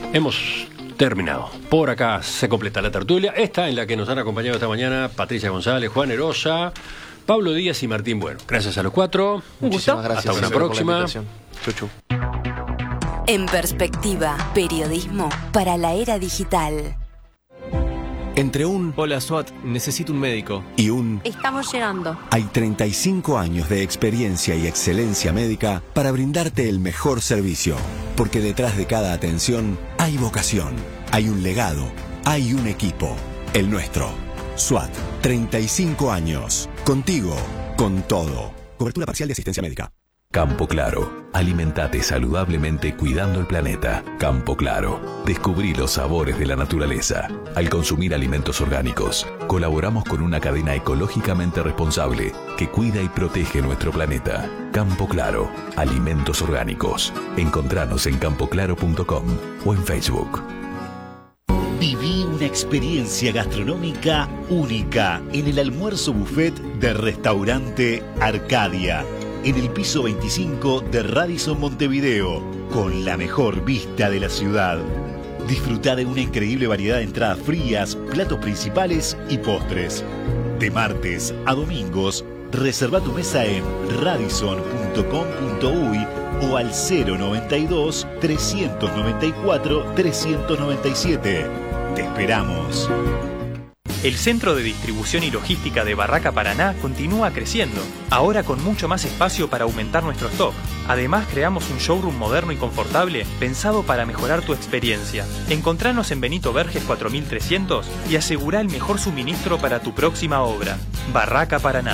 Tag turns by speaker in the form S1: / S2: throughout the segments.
S1: Hemos terminado. Por acá se completa la tertulia. Esta en la que nos han acompañado esta mañana Patricia González, Juan Erosa, Pablo Díaz y Martín Bueno. Gracias a los cuatro.
S2: Muchísimas gracias.
S1: Hasta una próxima.
S2: Chuchu.
S3: En perspectiva, periodismo para la era digital.
S4: Entre un
S5: Hola SWAT, necesito un médico.
S4: y un
S3: Estamos llegando.
S4: hay 35 años de experiencia y excelencia médica para brindarte el mejor servicio. Porque detrás de cada atención hay vocación, hay un legado, hay un equipo. El nuestro. SWAT, 35 años. Contigo, con todo. Cobertura parcial de asistencia médica.
S6: Campo Claro. Alimentate saludablemente cuidando el planeta. Campo Claro. Descubrí los sabores de la naturaleza. Al consumir alimentos orgánicos, colaboramos con una cadena ecológicamente responsable que cuida y protege nuestro planeta. Campo Claro. Alimentos orgánicos. Encontranos en campoclaro.com o en Facebook.
S7: Viví una experiencia gastronómica única en el almuerzo buffet de Restaurante Arcadia, en el piso 25 de Radisson Montevideo, con la mejor vista de la ciudad. Disfruta de una increíble variedad de entradas frías, platos principales y postres. De martes a domingos, reserva tu mesa en radisson.com.uy o al 092 394 397. Te esperamos.
S8: El centro de distribución y logística de Barraca Paraná continúa creciendo, ahora con mucho más espacio para aumentar nuestro stock. Además, creamos un showroom moderno y confortable pensado para mejorar tu experiencia. Encontranos en Benito Verges 4300 y asegura el mejor suministro para tu próxima obra. Barraca Paraná.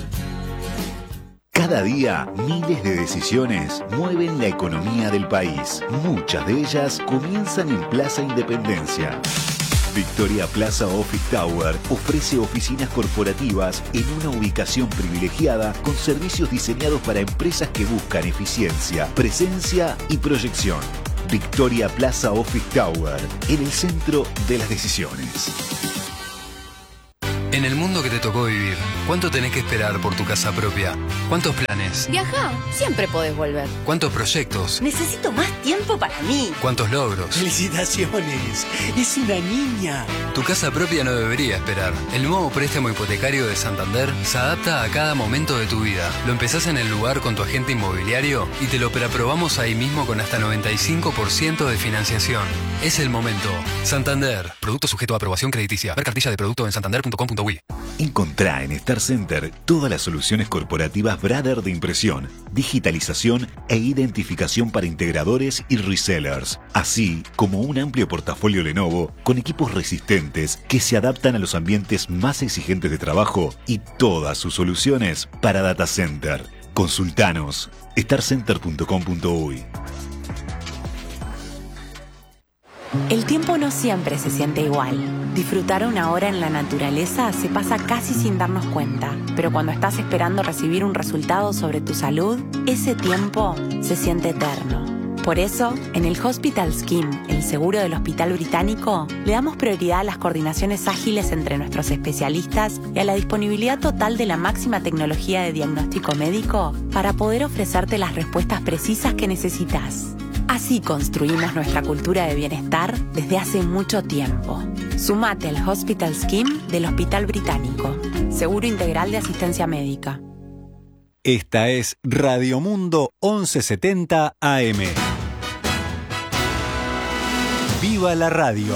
S7: Cada día, miles de decisiones mueven la economía del país. Muchas de ellas comienzan en Plaza Independencia. Victoria Plaza Office Tower ofrece oficinas corporativas en una ubicación privilegiada con servicios diseñados para empresas que buscan eficiencia, presencia y proyección. Victoria Plaza Office Tower, en el centro de las decisiones.
S9: En el mundo que te tocó vivir, ¿cuánto tenés que esperar por tu casa propia? ¿Cuántos planes?
S3: Viajá, siempre podés volver.
S9: ¿Cuántos proyectos?
S3: Necesito más tiempo para mí.
S9: ¿Cuántos logros?
S10: ¡Felicitaciones! ¡Es una niña!
S9: Tu casa propia no debería esperar. El nuevo préstamo hipotecario de Santander se adapta a cada momento de tu vida. Lo empezás en el lugar con tu agente inmobiliario y te lo preaprobamos ahí mismo con hasta 95% de financiación. Es el momento. Santander. Producto sujeto a aprobación crediticia. Ver cartilla de producto en santander.com.uy.
S7: Encontrá en Star Center todas las soluciones corporativas Brother de impresión, digitalización e identificación para integradores y resellers, así como un amplio portafolio Lenovo con equipos resistentes que se adaptan a los ambientes más exigentes de trabajo y todas sus soluciones para data center. Consultanos starcenter.com.uy.
S11: El tiempo no siempre se siente igual. Disfrutar una hora en la naturaleza se pasa casi sin darnos cuenta, pero cuando estás esperando recibir un resultado sobre tu salud, ese tiempo se siente eterno. Por eso, en el Hospital Scheme, el seguro del Hospital Británico, le damos prioridad a las coordinaciones ágiles entre nuestros especialistas y a la disponibilidad total de la máxima tecnología de diagnóstico médico para poder ofrecerte las respuestas precisas que necesitas. Así construimos nuestra cultura de bienestar desde hace mucho tiempo. Sumate al Hospital Scheme del Hospital Británico. Seguro integral de asistencia médica.
S4: Esta es Radio Mundo 1170 AM. ¡Viva la radio!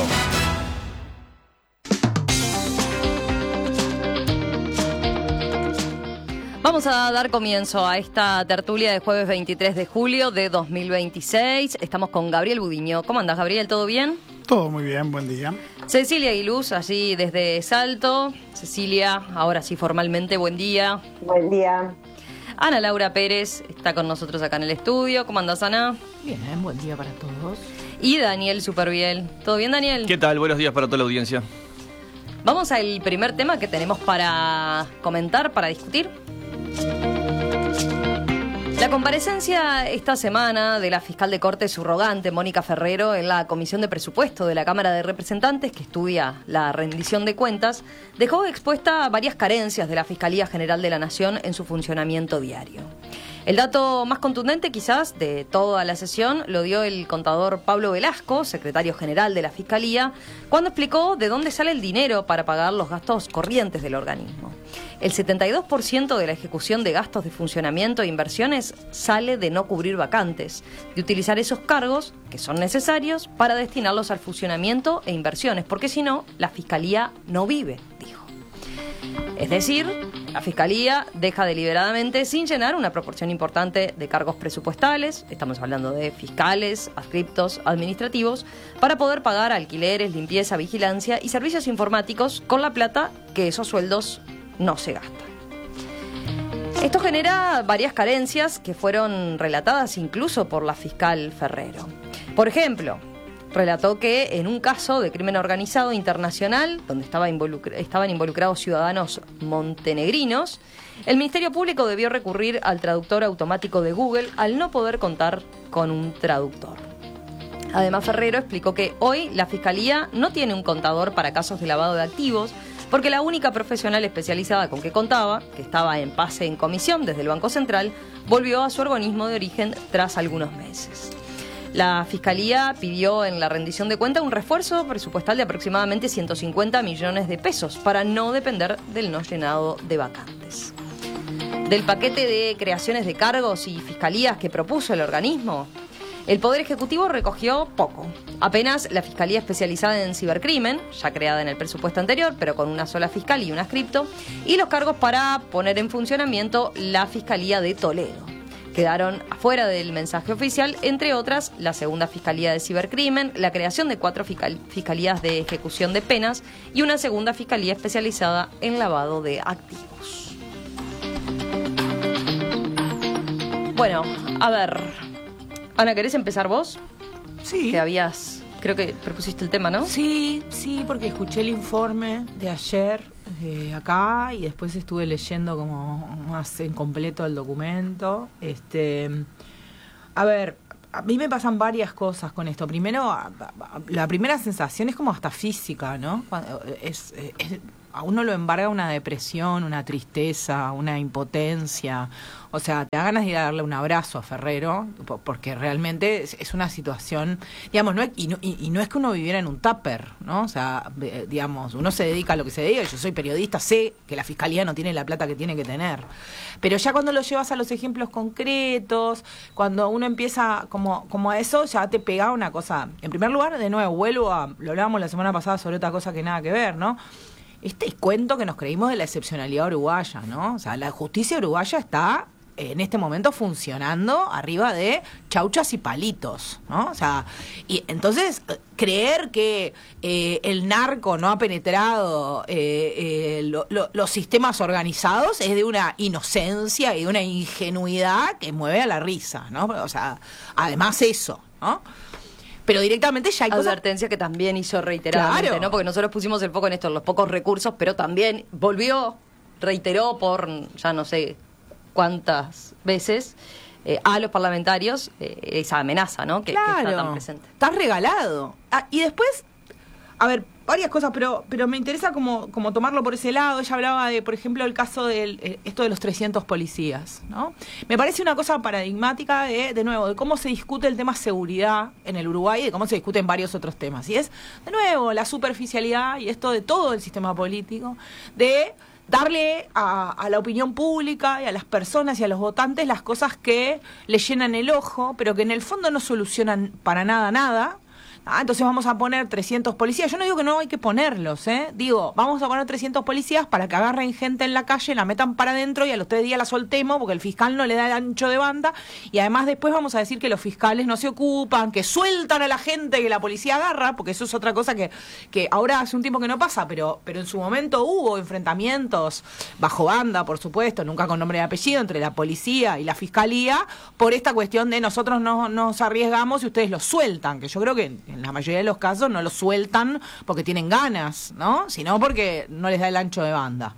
S2: Vamos a dar comienzo a esta tertulia de jueves 23 de julio de 2026. Estamos con Gabriel Budiño. ¿Cómo andás, Gabriel? ¿Todo bien?
S12: Todo muy bien, buen día.
S2: Cecilia Aguiluz, allí desde Salto. Cecilia, ahora sí formalmente, buen día.
S13: Buen día.
S2: Ana Laura Pérez está con nosotros acá en el estudio. ¿Cómo andás, Ana?
S14: Bien, buen día para todos.
S2: Y Daniel Superviel. ¿Todo bien, Daniel?
S5: ¿Qué tal? Buenos días para toda la audiencia.
S2: Vamos al primer tema que tenemos para comentar, para discutir. La comparecencia esta semana de la fiscal de Corte subrogante, Mónica Ferrero, en la Comisión de Presupuesto de la Cámara de Representantes, que estudia la rendición de cuentas, dejó expuesta varias carencias de la Fiscalía General de la Nación en su funcionamiento diario. El dato más contundente quizás de toda la sesión lo dio el contador Pablo Velasco, secretario general de la Fiscalía, cuando explicó de dónde sale el dinero para pagar los gastos corrientes del organismo. El 72% de la ejecución de gastos de funcionamiento e inversiones sale de no cubrir vacantes, de utilizar esos cargos que son necesarios para destinarlos al funcionamiento e inversiones, porque si no, la Fiscalía no vive, dijo. Es decir, la Fiscalía deja deliberadamente sin llenar una proporción importante de cargos presupuestales, estamos hablando de fiscales, adscriptos, administrativos, para poder pagar alquileres, limpieza, vigilancia y servicios informáticos con la plata que esos sueldos no se gastan. Esto genera varias carencias que fueron relatadas incluso por la fiscal Ferrero. Por ejemplo, relató que en un caso de crimen organizado internacional, donde estaban involucrados ciudadanos montenegrinos, el Ministerio Público debió recurrir al traductor automático de Google al no poder contar con un traductor. Además, Ferrero explicó que hoy la Fiscalía no tiene un contador para casos de lavado de activos, porque la única profesional especializada con que contaba, que estaba en pase en comisión desde el Banco Central, volvió a su organismo de origen tras algunos meses. La Fiscalía pidió en la rendición de cuenta un refuerzo presupuestal de aproximadamente 150 millones de pesos para no depender del no llenado de vacantes. Del paquete de creaciones de cargos y fiscalías que propuso el organismo, el Poder Ejecutivo recogió poco. Apenas la Fiscalía Especializada en Cibercrimen, ya creada en el presupuesto anterior, pero con una sola fiscal y un adscripto, y los cargos para poner en funcionamiento la Fiscalía de Toledo. Quedaron afuera del mensaje oficial, entre otras, la segunda Fiscalía de Cibercrimen, la creación de 4 fiscalías de ejecución de penas y una segunda Fiscalía especializada en lavado de activos. Bueno, a ver, Ana, ¿querés empezar vos?
S10: Sí.
S2: Creo que propusiste el tema, ¿no?
S14: Sí, porque escuché el informe de ayer acá y después estuve leyendo como más en completo el documento. A ver, a mí me pasan varias cosas con esto. Primero, la primera sensación es como hasta física, ¿no? A uno lo embarga una depresión, una tristeza, una impotencia. O sea, te da ganas de ir a darle un abrazo a Ferrero, porque realmente es una situación, digamos, no es que uno viviera en un tupper, ¿no? O sea, digamos, uno se dedica a lo que se dedica. Yo soy periodista, sé que la Fiscalía no tiene la plata que tiene que tener. Pero ya cuando lo llevas a los ejemplos concretos, cuando uno empieza como a eso, ya te pega una cosa. En primer lugar, de nuevo, lo hablábamos la semana pasada sobre otra cosa que nada que ver, ¿no? Este cuento que nos creímos de la excepcionalidad uruguaya, ¿no? O sea, la justicia uruguaya está en este momento funcionando arriba de chauchas y palitos, ¿no? O sea, y entonces creer que el narco no ha penetrado los sistemas organizados es de una inocencia y de una ingenuidad que mueve a la risa, ¿no? O sea, además eso, ¿no? Pero directamente ya hay
S2: advertencia que también hizo reiteradamente, claro, ¿no? Porque nosotros pusimos el foco en esto, en los pocos recursos, pero también reiteró por ya no sé cuántas veces a los parlamentarios esa amenaza, ¿no? Que está tan presente.
S14: Estás regalado. Y después, a ver, varias cosas, pero me interesa como tomarlo por ese lado. Ella hablaba de, por ejemplo, el caso de esto de los 300 policías, ¿no? Me parece una cosa paradigmática de nuevo, de cómo se discute el tema seguridad en el Uruguay y de cómo se discuten varios otros temas. Y es, de nuevo, la superficialidad y esto de todo el sistema político, de darle a la opinión pública y a las personas y a los votantes las cosas que le llenan el ojo, pero que en el fondo no solucionan para nada. Entonces vamos a poner 300 policías. Yo no digo que no hay que ponerlos, digo, vamos a poner 300 policías para que agarren gente en la calle, la metan para adentro y a los 3 días la soltemos porque el fiscal no le da el ancho de banda, y además después vamos a decir que los fiscales no se ocupan, que sueltan a la gente que la policía agarra, porque eso es otra cosa que ahora hace un tiempo que no pasa, pero en su momento hubo enfrentamientos bajo banda, por supuesto, nunca con nombre y apellido, entre la policía y la fiscalía por esta cuestión de nosotros no nos arriesgamos y ustedes los sueltan, que yo creo que en la mayoría de los casos no lo sueltan porque tienen ganas, ¿no? Sino porque no les da el ancho de banda.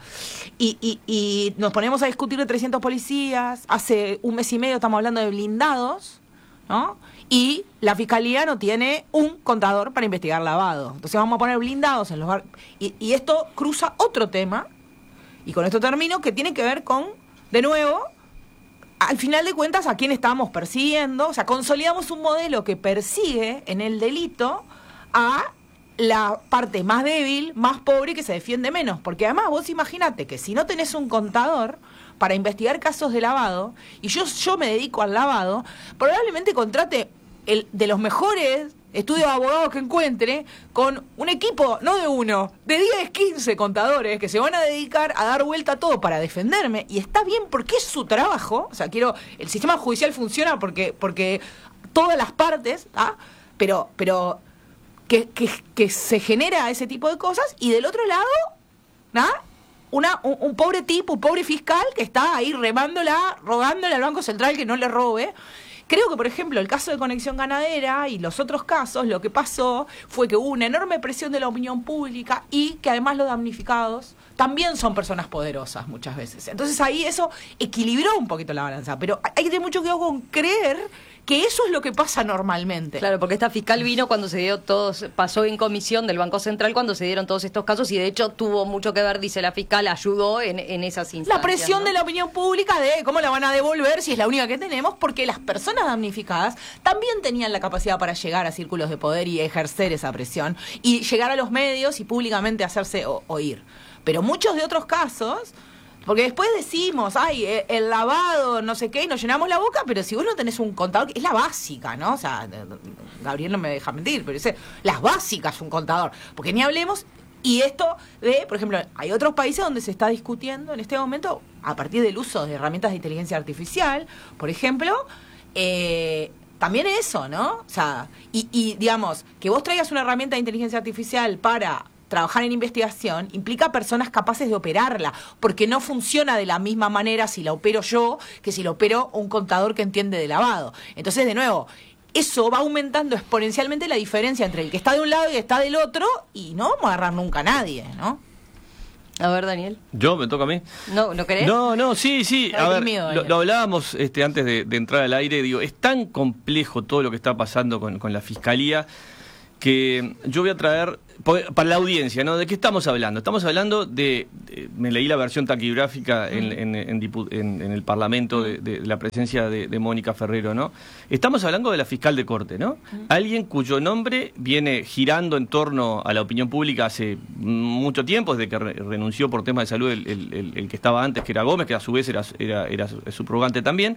S14: Y nos ponemos a discutir de 300 policías. Hace un mes y medio estamos hablando de blindados, ¿no? Y la Fiscalía no tiene un contador para investigar lavado. Entonces vamos a poner blindados en los barrios. Y esto cruza otro tema, y con esto termino, que tiene que ver con, de nuevo, al final de cuentas, ¿a quién estábamos persiguiendo? O sea, consolidamos un modelo que persigue en el delito a la parte más débil, más pobre y que se defiende menos. Porque además vos imaginate que si no tenés un contador para investigar casos de lavado, y yo me dedico al lavado, probablemente contrate el de los mejores estudios de abogados que encuentre, con un equipo, no de uno, de 10, 15 contadores que se van a dedicar a dar vuelta a todo para defenderme, y está bien porque es su trabajo. O sea, el sistema judicial funciona porque todas las partes, pero que se genera ese tipo de cosas, y del otro lado, un pobre tipo, un pobre fiscal que está ahí rogándole al Banco Central que no le robe. Creo que, por ejemplo, el caso de Conexión Ganadera y los otros casos, lo que pasó fue que hubo una enorme presión de la opinión pública y que además los damnificados también son personas poderosas muchas veces. Entonces ahí eso equilibró un poquito la balanza. Pero hay que tener mucho cuidado con creer que eso es lo que pasa normalmente.
S2: Claro, porque esta fiscal vino cuando se dio pasó en comisión del Banco Central cuando se dieron todos estos casos, y de hecho tuvo mucho que ver, dice la fiscal, ayudó en esas instancias.
S14: La presión, ¿no?, de la opinión pública de cómo la van a devolver si es la única que tenemos, porque las personas damnificadas también tenían la capacidad para llegar a círculos de poder y ejercer esa presión y llegar a los medios y públicamente hacerse oír. Pero muchos de otros casos, porque después decimos, el lavado, no sé qué, y nos llenamos la boca, pero si vos no tenés un contador, es la básica, ¿no? O sea, Gabriel no me deja mentir, pero las básicas un contador. Porque ni hablemos, y esto por ejemplo, hay otros países donde se está discutiendo en este momento, a partir del uso de herramientas de inteligencia artificial, por ejemplo, también eso, ¿no? O sea, y digamos, que vos traigas una herramienta de inteligencia artificial para trabajar en investigación implica personas capaces de operarla, porque no funciona de la misma manera si la opero yo que si la opero un contador que entiende de lavado. Entonces, de nuevo, eso va aumentando exponencialmente la diferencia entre el que está de un lado y el que está del otro, y no vamos a agarrar nunca a nadie, ¿no?
S2: A ver, Daniel.
S5: ¿Me toca a mí?
S2: ¿No querés?
S5: No, sí. A ver, lo hablábamos antes de entrar al aire. Digo, es tan complejo todo lo que está pasando con la Fiscalía que yo voy a traer, para la audiencia, ¿no? ¿De qué estamos hablando? Estamos hablando me leí la versión taquigráfica en el Parlamento de la presencia de Mónica Ferrero, ¿no? Estamos hablando de la fiscal de corte, ¿no? Alguien cuyo nombre viene girando en torno a la opinión pública hace mucho tiempo, desde que renunció por temas de salud el que estaba antes, que era Gómez, que a su vez era subrogante también,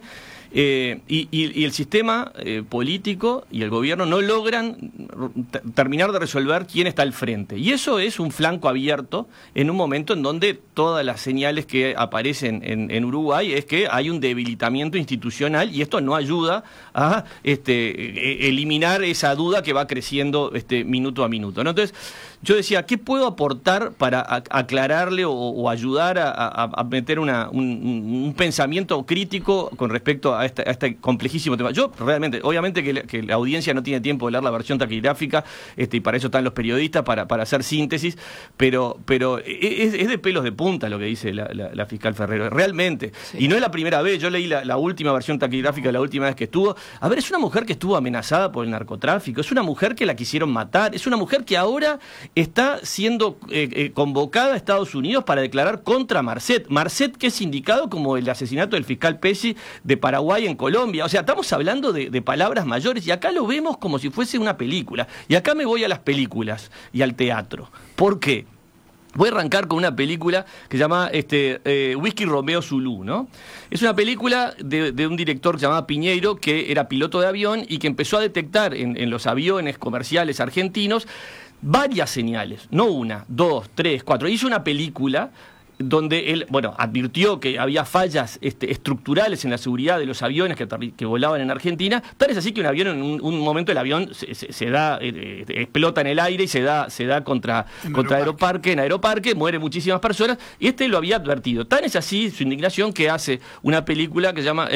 S5: y el sistema político y el gobierno no logran terminar de resolver quién está al frente. Y eso es un flanco abierto en un momento en donde todas las señales que aparecen en Uruguay es que hay un debilitamiento institucional, y esto no ayuda a eliminar esa duda que va creciendo minuto a minuto, ¿no? Entonces, yo decía, ¿qué puedo aportar para aclararle o ayudar a meter un pensamiento crítico con respecto a este complejísimo tema? Yo realmente, obviamente que la audiencia no tiene tiempo de leer la versión taquigráfica, y para eso están los periodistas, para hacer síntesis, pero es de pelos de punta lo que dice la fiscal Ferrero, realmente. Sí. Y no es la primera vez, yo leí la última versión taquigráfica la última vez que estuvo. A ver, es una mujer que estuvo amenazada por el narcotráfico, es una mujer que la quisieron matar, es una mujer que ahora está siendo convocada a Estados Unidos para declarar contra Marcet, que es indicado como el asesinato del fiscal Pesci de Paraguay en Colombia. O sea, estamos hablando de palabras mayores, y acá lo vemos como si fuese una película. Y acá me voy a las películas y al teatro. ¿Por qué? Voy a arrancar con una película que se llama Whisky Romeo Zulu, ¿no? Es una película de un director que se llamaba Piñeiro, que era piloto de avión y que empezó a detectar en los aviones comerciales argentinos varias señales, no una, 2, 3, 4. Hizo una película donde él, advirtió que había fallas estructurales en la seguridad de los aviones que volaban en Argentina. Tal es así que en un momento el avión se da, explota en el aire y se da contra Aeroparque, mueren muchísimas personas, y lo había advertido. Tan es así su indignación que hace una película que se llama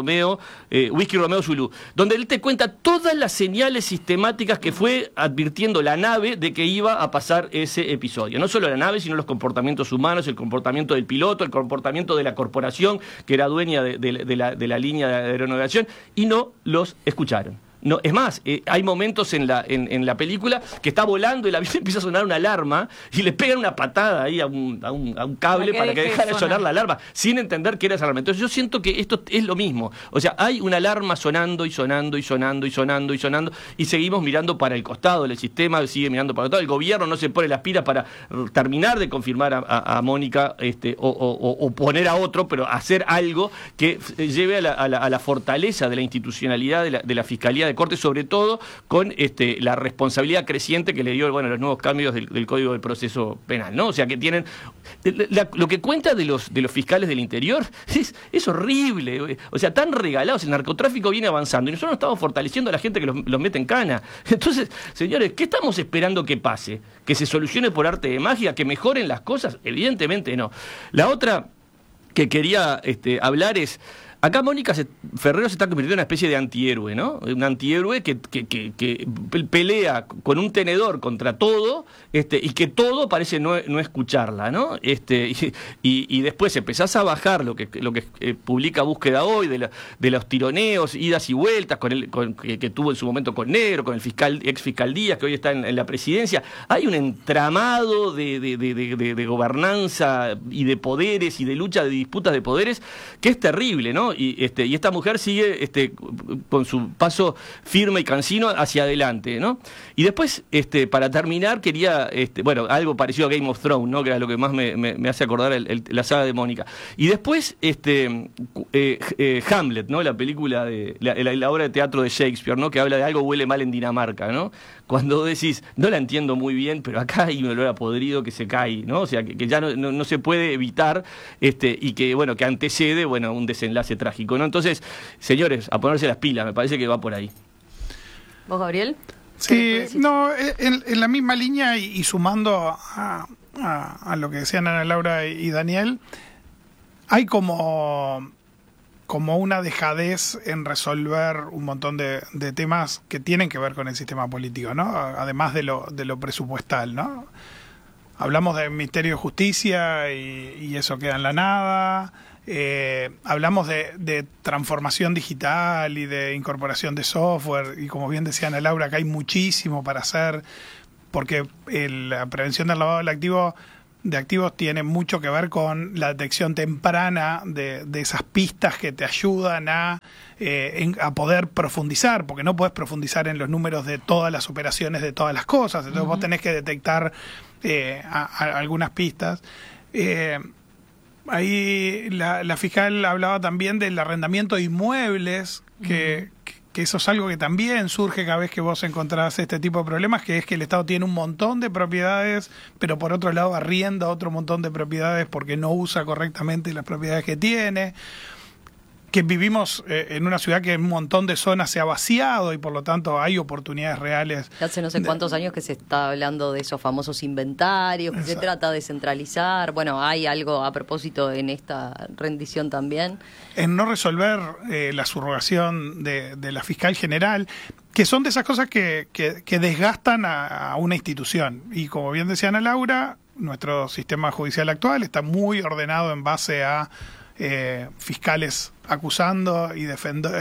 S5: Whisky Romeo Zulu, donde él te cuenta todas las señales sistemáticas que fue advirtiendo la nave de que iba a pasar ese episodio. No solo la nave, sino los comportamientos humanos, el comportamiento del piloto, el comportamiento de la corporación que era dueña de la línea de aeronavegación, y no los escucharon. No, es más, hay momentos en la película que está volando y el avión empieza a sonar una alarma y le pegan una patada ahí a un cable para que deje de sonar la alarma, sin entender que era esa alarma. Entonces yo siento que esto es lo mismo. O sea, hay una alarma sonando y sonando y sonando y sonando y sonando y seguimos mirando para el costado, el sistema sigue mirando para el costado, el gobierno no se pone las pilas para terminar de confirmar a Mónica o poner a otro, pero hacer algo que lleve a la fortaleza de la institucionalidad de la Fiscalía de Corte, sobre todo con la responsabilidad creciente que le dio los nuevos cambios del Código del Proceso Penal, ¿no? O sea, que tienen lo que cuenta de los fiscales del interior es horrible, o sea, tan regalados. El narcotráfico viene avanzando y nosotros no estamos fortaleciendo a la gente que los mete en cana. Entonces, señores, ¿qué estamos esperando que pase? ¿Que se solucione por arte de magia? ¿Que mejoren las cosas? Evidentemente no. La otra que quería hablar es... Acá Mónica Ferrero se está convirtiendo en una especie de antihéroe, ¿no? Un antihéroe que pelea con un tenedor contra todo, y que todo parece no escucharla, ¿no? Y después empezás a bajar lo que publica Búsqueda Hoy de los tironeos, idas y vueltas que tuvo en su momento con Negro, con el ex fiscal Díaz, que hoy está en la presidencia. Hay un entramado de gobernanza y de poderes y de lucha de disputas de poderes que es terrible, ¿no? Y esta mujer sigue con su paso firme y cansino hacia adelante, ¿no? Y después, para terminar, quería, algo parecido a Game of Thrones, ¿no? Que era lo que más me hace acordar la saga de Mónica. Y después, Hamlet, ¿no? La película la obra de teatro de Shakespeare, ¿no? Que habla de algo huele mal en Dinamarca, ¿no? Cuando decís, no la entiendo muy bien, pero acá hay un olor a podrido que se cae, ¿no? O sea, que ya no se puede evitar, y que antecede, un desenlace trágico, ¿no? Entonces, señores, a ponerse las pilas, me parece que va por ahí.
S2: ¿Vos, Gabriel?
S12: Sí, en la misma línea y sumando a lo que decían Ana Laura y Daniel, hay como una dejadez en resolver un montón de temas que tienen que ver con el sistema político, ¿no? Además de lo presupuestal, ¿no? Hablamos del Ministerio de Justicia y eso queda en la nada. Hablamos de transformación digital y de incorporación de software, y como bien decía Ana Laura, acá hay muchísimo para hacer, porque la prevención del lavado de activos tiene mucho que ver con la detección temprana de esas pistas que te ayudan a poder profundizar, porque no podés profundizar en los números de todas las operaciones de todas las cosas, entonces vos tenés que detectar algunas pistas. Ahí la fiscal hablaba también del arrendamiento de inmuebles, que eso es algo que también surge cada vez que vos encontrás este tipo de problemas, que es que el Estado tiene un montón de propiedades, pero por otro lado arrienda otro montón de propiedades porque no usa correctamente las propiedades que tiene. Que vivimos en una ciudad que en un montón de zonas se ha vaciado y por lo tanto hay oportunidades reales.
S2: Hace no sé cuántos años que se está hablando de esos famosos inventarios, que se trata de centralizar. Bueno, hay algo a propósito en esta rendición también.
S12: En no resolver la subrogación de la fiscal general, que son de esas cosas que desgastan a una institución. Y como bien decía Ana Laura, nuestro sistema judicial actual está muy ordenado en base a fiscales acusando y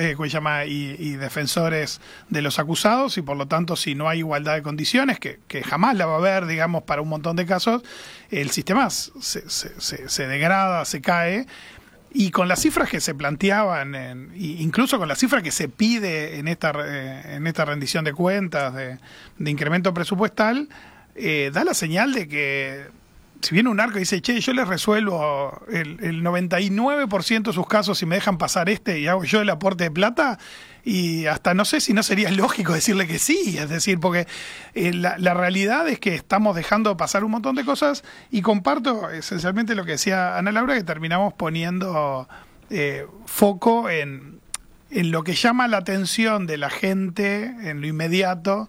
S12: defensores de los acusados, y por lo tanto, si no hay igualdad de condiciones, que jamás la va a haber, digamos, para un montón de casos, el sistema se degrada, se cae. Y con las cifras que se planteaban, incluso con la cifra que se pide en esta rendición de cuentas de incremento presupuestal, da la señal de que si viene un arco y dice, che, yo les resuelvo el 99% de sus casos si me dejan pasar y hago yo el aporte de plata, y hasta no sé si no sería lógico decirle que sí, es decir, porque la realidad es que estamos dejando pasar un montón de cosas, y comparto esencialmente lo que decía Ana Laura, que terminamos poniendo foco en lo que llama la atención de la gente, en lo inmediato,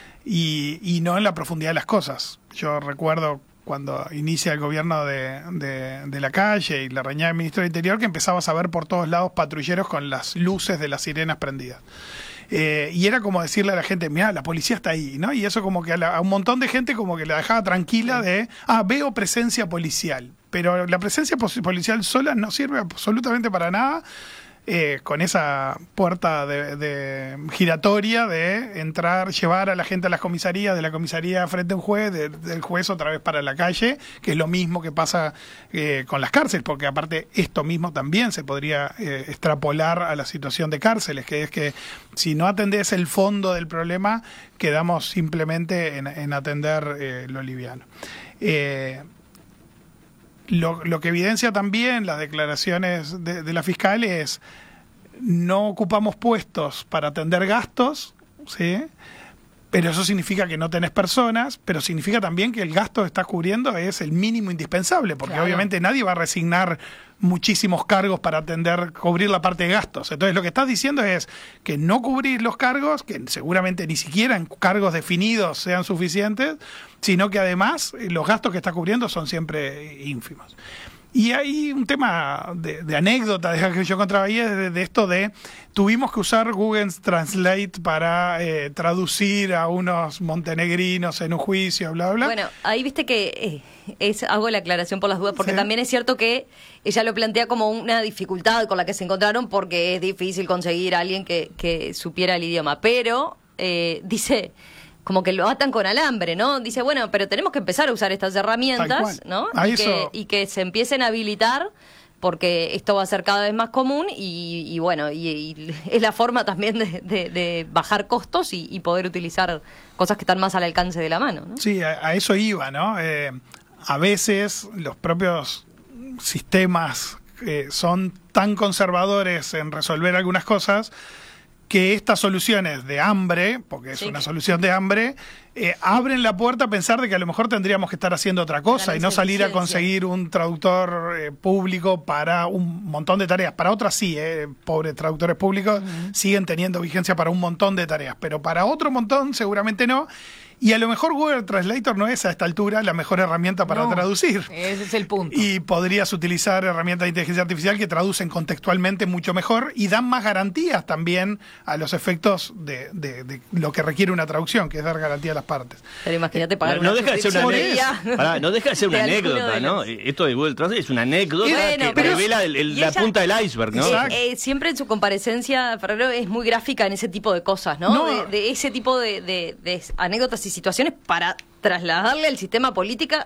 S12: y no en la profundidad de las cosas. Yo recuerdo cuando inicia el gobierno de la calle y la reñida del ministro del Interior, que empezabas a ver por todos lados patrulleros con las luces de las sirenas prendidas. Y era como decirle a la gente, mirá, la policía está ahí, ¿no? Y eso como que a un montón de gente como que la dejaba tranquila veo presencia policial. Pero la presencia policial sola no sirve absolutamente para nada. con esa puerta de giratoria de entrar, llevar a la gente a las comisarías, de la comisaría frente a un juez, del juez otra vez para la calle, que es lo mismo que pasa con las cárceles, porque aparte esto mismo también se podría extrapolar a la situación de cárceles, que es que si no atendés el fondo del problema, quedamos simplemente en atender lo liviano. Lo que evidencia también las declaraciones de la fiscal es: no ocupamos puestos para atender gastos, ¿sí? Pero eso significa que no tenés personas, pero significa también que el gasto que estás cubriendo es el mínimo indispensable, porque obviamente nadie va a resignar muchísimos cargos para cubrir la parte de gastos. Entonces lo que estás diciendo es que no cubrir los cargos, que seguramente ni siquiera en cargos definidos sean suficientes, sino que además los gastos que estás cubriendo son siempre ínfimos. Y hay un tema de anécdota que yo encontraba ahí, de esto de tuvimos que usar Google Translate para traducir a unos montenegrinos en un juicio, bla, bla.
S2: Bueno, ahí viste que hago la aclaración por las dudas, porque también es cierto que ella lo plantea como una dificultad con la que se encontraron, porque es difícil conseguir a alguien que supiera el idioma, pero dice como que lo atan con alambre, ¿no? Dice, bueno, pero tenemos que empezar a usar estas herramientas, ¿no? Y que se empiecen a habilitar, porque esto va a ser cada vez más común y bueno, y es la forma también de bajar costos y poder utilizar cosas que están más al alcance de la mano, ¿no?
S12: Sí, a eso iba, ¿no? A veces los propios sistemas son tan conservadores en resolver algunas cosas que estas soluciones de hambre, porque es una solución de hambre, abren la puerta a pensar de que a lo mejor tendríamos que estar haciendo otra cosa y no salir a conseguir un traductor público para un montón de tareas. Para otras sí, pobres traductores públicos siguen teniendo vigencia para un montón de tareas, pero para otro montón seguramente no. Y a lo mejor Google Translator no es a esta altura la mejor herramienta para traducir.
S14: Ese es el punto.
S12: Y podrías utilizar herramientas de inteligencia artificial que traducen contextualmente mucho mejor y dan más garantías también a los efectos de lo que requiere una traducción, que es dar garantía a las partes.
S2: Pero imagínate pagar
S5: no deja de ser no deja de ser una anécdota, ¿no? Esto de Google Translate es una anécdota que revela la punta del iceberg, ¿no?
S2: Siempre en su comparecencia, Ferrero es muy gráfica en ese tipo de cosas, ¿no? De ese tipo de anécdotas y situaciones para trasladarle al sistema político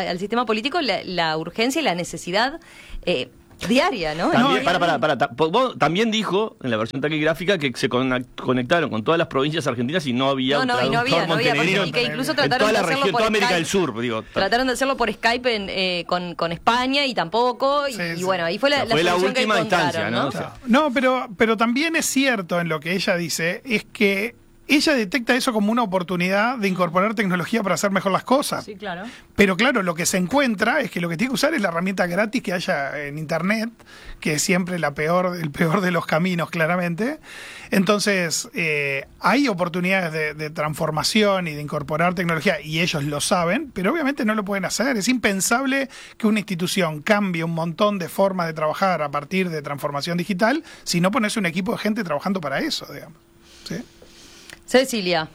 S2: la urgencia y la necesidad diaria, ¿no?
S5: También, también dijo en la versión taquigráfica que se conectaron con todas las provincias argentinas y no había un traductor montenegrino
S2: y que incluso trataron
S5: en toda
S2: de
S5: la
S2: hacerlo
S5: región,
S2: por
S5: toda América
S2: Skype,
S5: del Sur, digo.
S2: Trataron de hacerlo por Skype con España y tampoco, y bueno, ahí fue la
S5: última instancia, ¿no?
S12: No, pero también es cierto en lo que ella dice, es que ella detecta eso como una oportunidad de incorporar tecnología para hacer mejor las cosas.
S14: Sí, claro.
S12: Pero claro, lo que se encuentra es que lo que tiene que usar es la herramienta gratis que haya en Internet, que es siempre el peor de los caminos, claramente. Entonces, hay oportunidades de transformación y de incorporar tecnología, y ellos lo saben, pero obviamente no lo pueden hacer. Es impensable que una institución cambie un montón de formas de trabajar a partir de transformación digital si no pones un equipo de gente trabajando para eso, digamos. ¿Sí?
S2: Cecilia.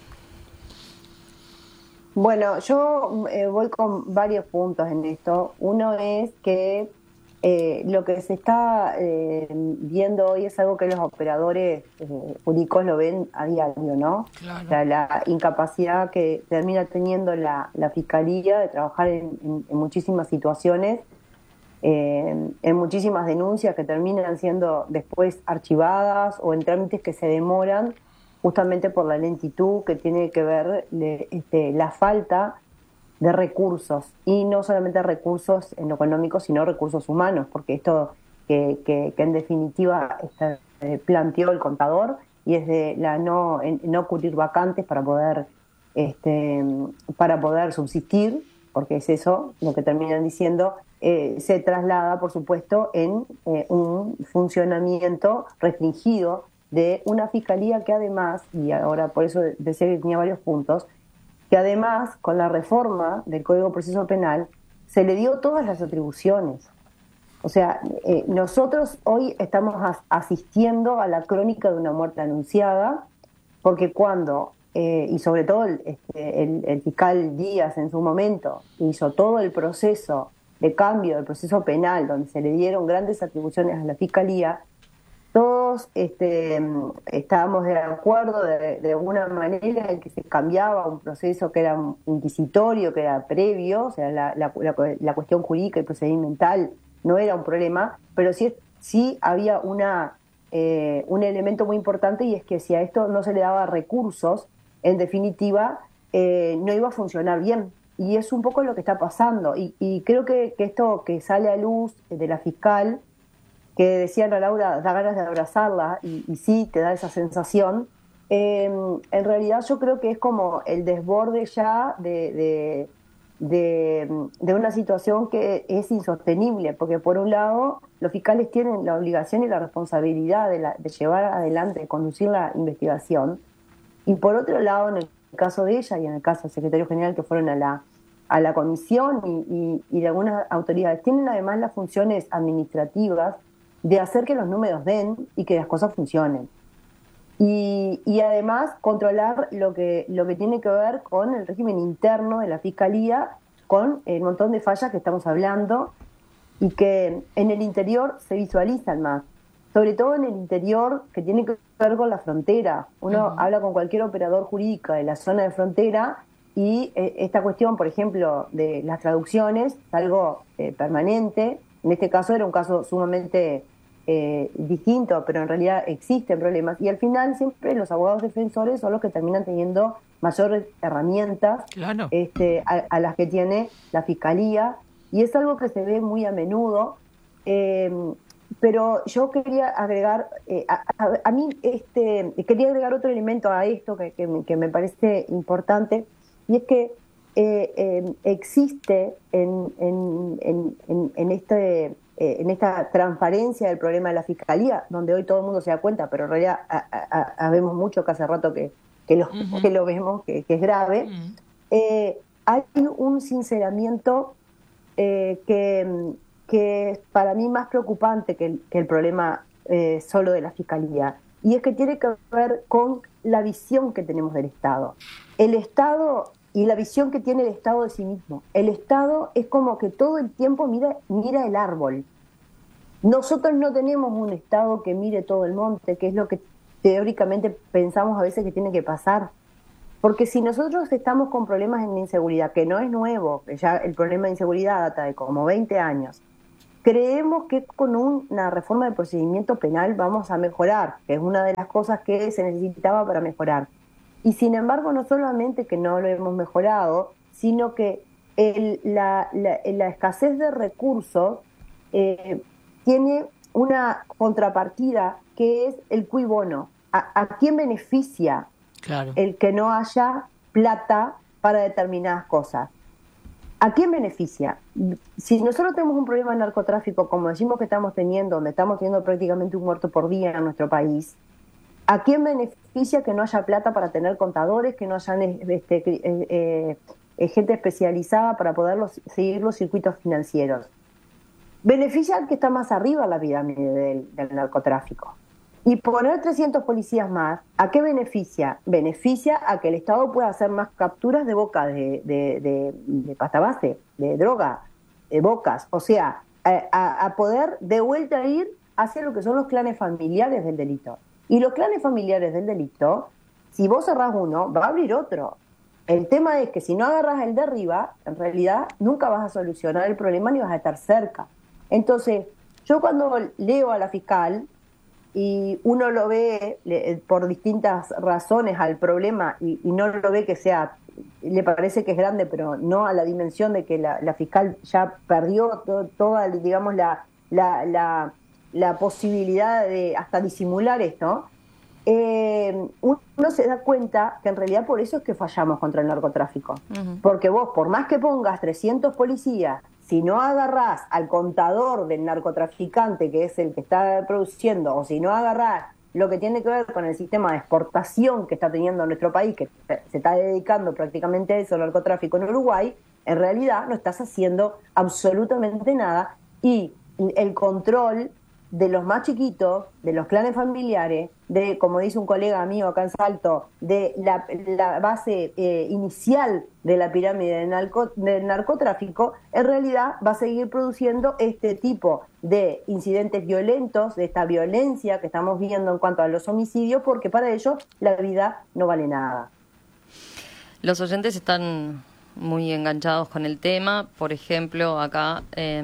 S13: Bueno, yo voy con varios puntos en esto. Uno es que lo que se está viendo hoy es algo que los operadores públicos lo ven a diario, ¿no? Claro. O sea, la incapacidad que termina teniendo la Fiscalía de trabajar en muchísimas situaciones, en muchísimas denuncias que terminan siendo después archivadas o en trámites que se demoran justamente por la lentitud que tiene que ver la falta de recursos, y no solamente recursos en lo económico, sino recursos humanos, porque esto que en definitiva planteó el contador, y es de no cubrir vacantes para poder subsistir, porque es eso lo que terminan diciendo, se traslada, por supuesto, en un funcionamiento restringido de una fiscalía que además, y ahora por eso decía que tenía varios puntos, que además con la reforma del Código de Proceso Penal se le dio todas las atribuciones. O sea, nosotros hoy estamos asistiendo a la crónica de una muerte anunciada, porque cuando, y sobre todo el fiscal Díaz en su momento, hizo todo el proceso de cambio del proceso penal, donde se le dieron grandes atribuciones a la fiscalía, todos estábamos de acuerdo de alguna manera en que se cambiaba un proceso que era inquisitorio, que era previo, o sea, la cuestión jurídica y procedimental no era un problema, pero sí había un elemento muy importante, y es que si a esto no se le daba recursos, en definitiva, no iba a funcionar bien. Y es un poco lo que está pasando. Y creo que esto que sale a luz de la fiscal, que decían a Laura, da ganas de abrazarla, y sí, te da esa sensación, en realidad yo creo que es como el desborde ya de una situación que es insostenible, porque por un lado los fiscales tienen la obligación y la responsabilidad de llevar adelante, de conducir la investigación, y por otro lado, en el caso de ella y en el caso del secretario general, que fueron a la comisión y de algunas autoridades, tienen además las funciones administrativas de hacer que los números den y que las cosas funcionen. Y además controlar lo que tiene que ver con el régimen interno de la Fiscalía, con el montón de fallas que estamos hablando y que en el interior se visualizan más, sobre todo en el interior, que tiene que ver con la frontera. Uno habla con cualquier operador jurídico de la zona de frontera y esta cuestión, por ejemplo, de las traducciones, es algo permanente. En este caso era un caso sumamente distinto, pero en realidad existen problemas, y al final siempre los abogados defensores son los que terminan teniendo mayores herramientas, claro, a las que tiene la Fiscalía, y es algo que se ve muy a menudo. Pero yo quería agregar, quería agregar otro elemento a esto que me parece importante, y es que existe en esta transparencia del problema de la Fiscalía, donde hoy todo el mundo se da cuenta, pero en realidad vemos mucho que hace rato que lo vemos, que es grave, hay un sinceramiento que es para mí más preocupante que el problema solo de la Fiscalía, y es que tiene que ver con la visión que tenemos del Estado. El Estado y la visión que tiene el Estado de sí mismo. El Estado es como que todo el tiempo mira el árbol. Nosotros no tenemos un Estado que mire todo el monte, que es lo que teóricamente pensamos a veces que tiene que pasar. Porque si nosotros estamos con problemas en inseguridad, que no es nuevo, que ya el problema de inseguridad data de como 20 años, creemos que con una reforma del procedimiento penal vamos a mejorar, que es una de las cosas que se necesitaba para mejorar. Y sin embargo, no solamente que no lo hemos mejorado, sino que la escasez de recursos tiene una contrapartida, que es el cui bono. ¿A quién beneficia el que no haya plata para determinadas cosas? ¿A quién beneficia? Si nosotros tenemos un problema de narcotráfico, como decimos que estamos teniendo, donde estamos teniendo prácticamente un muerto por día en nuestro país, ¿a quién beneficia que no haya plata para tener contadores, que no hayan gente especializada para poder seguir los circuitos financieros? Beneficia al que está más arriba en la pirámide del narcotráfico. Y poner 300 policías más, ¿a qué beneficia? Beneficia a que el Estado pueda hacer más capturas de boca de pasta base, de droga, de bocas. O sea, a poder de vuelta ir hacia lo que son los clanes familiares del delito. Y los clanes familiares del delito, si vos cerrás uno, va a abrir otro. El tema es que si no agarras el de arriba, en realidad nunca vas a solucionar el problema ni vas a estar cerca. Entonces, yo cuando leo a la fiscal y uno lo ve por distintas razones al problema y no lo ve que sea, le parece que es grande, pero no a la dimensión de que la fiscal ya perdió toda, digamos, la posibilidad de hasta disimular esto, uno se da cuenta que en realidad por eso es que fallamos contra el narcotráfico. Porque vos, por más que pongas 300 policías, si no agarrás al contador del narcotraficante, que es el que está produciendo, o si no agarrás lo que tiene que ver con el sistema de exportación que está teniendo nuestro país, que se está dedicando prácticamente a eso, el narcotráfico en Uruguay, en realidad no estás haciendo absolutamente nada, y el control de los más chiquitos, de los clanes familiares, de, como dice un colega mío acá en Salto, de la base inicial de la pirámide del narcotráfico, en realidad va a seguir produciendo este tipo de incidentes violentos, de esta violencia que estamos viendo en cuanto a los homicidios, porque para ellos la vida no vale nada.
S2: Los oyentes están muy enganchados con el tema. Por ejemplo, acá